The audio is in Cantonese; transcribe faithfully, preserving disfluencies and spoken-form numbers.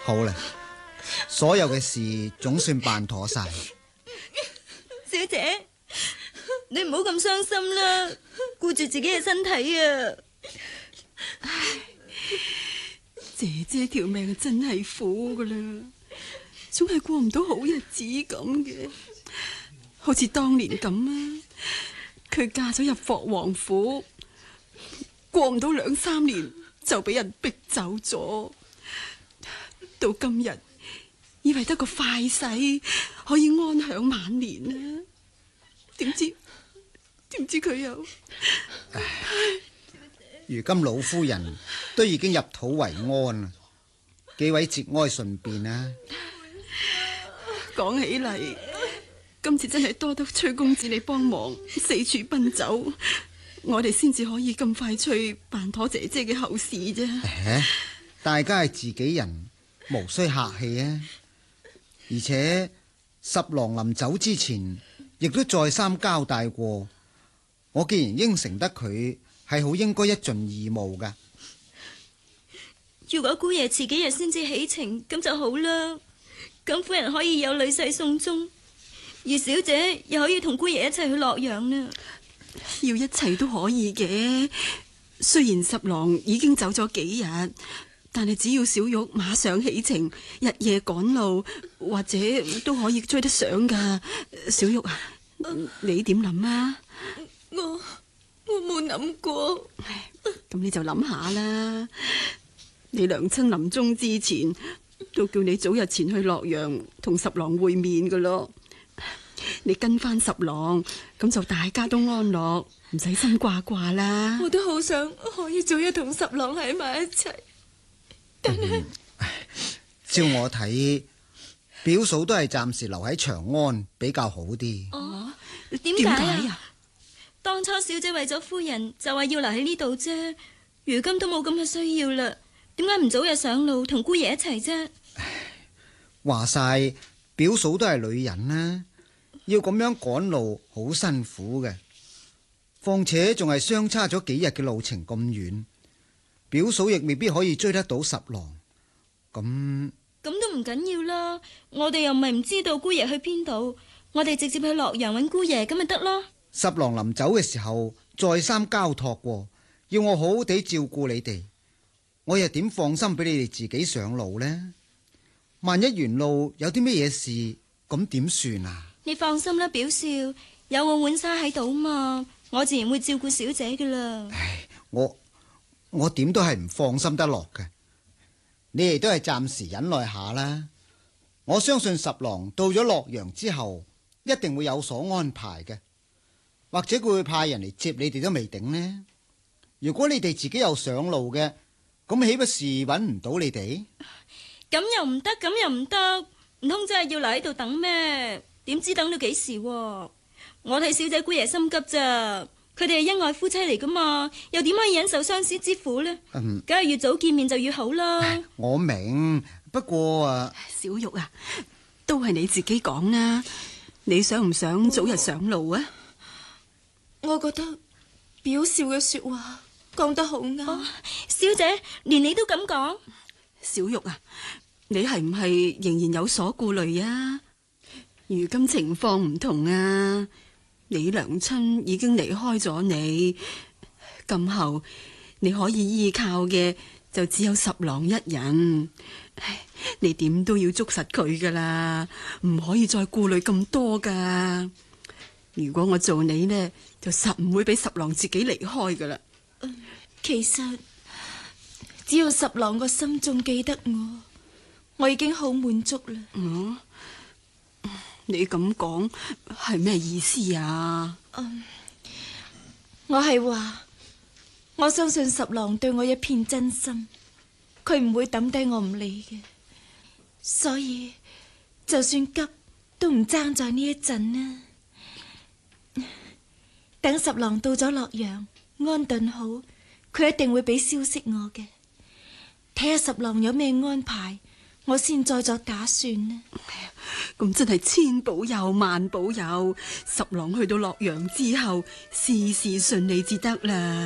好啦，所有嘅事總算辦妥晒。 小姐，你唔好咁傷心啦，顧住自己嘅身體啊！ 唉，姐姐條命真係苦噶啦，總係過唔到好日子咁嘅，好似當年咁啊！佢嫁咗入霍王府，過唔到兩三年就俾人逼走咗，到今日以為得個快世可以安享晚年啊！點知點知佢又…… 唉，如今老夫人都已經入土為安啦，幾位節哀順變啊！ 講起嚟，今次真係多得崔公子你幫忙四處奔走，我哋先至可以咁快脆辦妥姐姐嘅後事啫。 大家係自己人，無需客氣啊！而且十郎臨走之前，亦都再三交代過，我既然應承得佢，係好應該一盡義務噶。 如果姑爺遲幾日先至起程，咁就好啦。咁夫人可以有女婿送終，而小姐又可以同姑爺一齊去洛陽啦。 要一齊都可以嘅，雖然十郎已經走咗幾日，但係只要小玉馬上起程，日夜趕路，或者都可以追得上噶。小玉啊，你點諗啊？ 我我冇諗過。 咁你就諗下啦。你娘親臨終之前都叫你早日前去洛陽同十郎會面噶咯。你跟翻十郎，咁就大家都安樂，唔使心掛掛啦。 我都好想可以早日同十郎喺埋一齊。但係、 嗯、照我睇，表嫂都係暫時留喺長安比較好啲。 哦，點解啊？當初小姐為咗夫人就話要留喺呢度啫，如今都冇咁嘅需要啦，點解唔早日上路同姑爺一齊啫？ 話晒表嫂都係女人啦，要咁樣趕路好辛苦嘅，況且仲係相差咗幾日嘅路程咁遠，表嫂亦未必可以追得到十郎。咁咁都唔緊要啦，我哋又唔係唔知道姑爺去邊度，我哋直接去洛陽揾姑爺咁咪得咯。 十郎臨走嘅時候再三交託過，要我好好地照顧你哋，我又點放心俾你哋自己上路呢？萬一沿路有啲咩嘢事，咁點算啊？ 你放心啦，表少，有我浣紗喺度嘛，我自然會照顧小姐噶啦。 唉，我我點都係唔放心得落嘅，你哋都係暫時忍耐下啦。我相信十郎到咗洛陽之後，一定會有所安排嘅，或者佢會派人嚟接你哋都未定呢。如果你哋自己又上路嘅，咁豈不是揾唔到你哋？ 咁又唔得，咁又唔得，唔通真係要留喺度等咩？點知等到幾時？我睇小姐姑爺心急咋，佢哋係恩愛夫妻嚟噶嘛，又點可以忍受相思之苦呢？梗係、嗯、越早見面就越好啦。 我明，不過啊， 小玉啊，都係你自己講啦，你想唔想早日上路啊？ 我，我覺得表少嘅說話講得好啱。哦，小姐連你都咁講。 小玉啊，你係唔係仍然有所顧慮啊？如今情況唔同啊，你娘親已經離開咗你，今後你可以依靠嘅就只有十郎一人。唉，你點都要捉實佢噶啦，唔可以再顧慮咁多噶。如果我做你呢，就實唔會俾十郎自己離開噶啦。 嗯，其實只要十郎個心仲記得我，我已經好滿足啦。 嗯，你咁講係咩意思啊？ 嗯，我係話我相信十郎對我一片真心，佢唔會抌低我唔理嘅，所以就算急都唔爭在呢一陣啦。等十郎到咗洛陽安頓好，佢一定會俾消息我嘅。睇下十郎有咩安排，我先再作打算呢。 咁真係千保佑萬保佑，十郎去到洛陽之後，事事順利至得啦。